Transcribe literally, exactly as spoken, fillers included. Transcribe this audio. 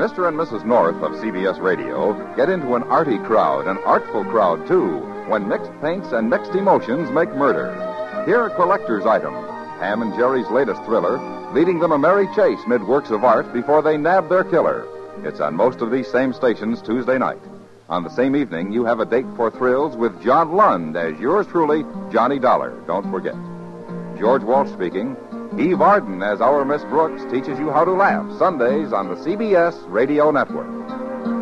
Mister and Missus North of C B S Radio get into an arty crowd, an artful crowd, too, when mixed paints and mixed emotions make murder. Here a collector's item, Ham and Jerry's latest thriller, leading them a merry chase mid works of art before they nab their killer. It's on most of these same stations Tuesday night. On the same evening, you have a date for thrills with John Lund as yours truly, Johnny Dollar. Don't forget. George Walsh speaking. Eve Arden as our Miss Brooks teaches you how to laugh Sundays on the C B S Radio Network.